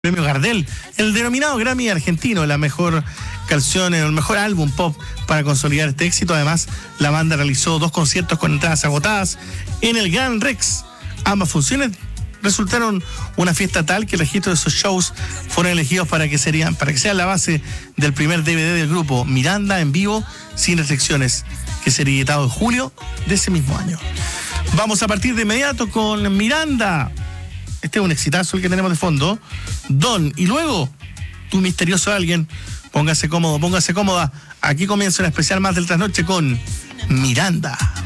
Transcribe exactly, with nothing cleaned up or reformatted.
Premio Gardel, el denominado Grammy argentino, la mejor canción, el mejor álbum pop para consolidar este éxito. Además, la banda realizó dos conciertos con entradas agotadas en el Gran Rex. Ambas funciones resultaron una fiesta tal que el registro de esos shows fueron elegidos para que serían, para que sean la base del primer D V D del grupo, Miranda en vivo, sin restricciones, que sería editado en julio de ese mismo año. Vamos a partir de inmediato con Miranda. Este es un exitazo el que tenemos de fondo. Don, y luego, tu misterioso alguien. Póngase cómodo, póngase cómoda. Aquí comienza una especial más del trasnoche con Miranda.